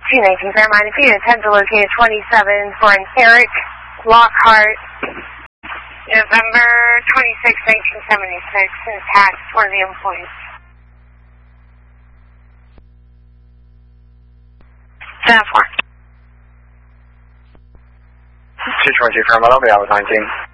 219 Fairmont. If you attempt to locate 27 for an Eric Lockhart, November 26, 1976, and tax for the employees. 7-4. 220 Fairmont, I'll be out with 19.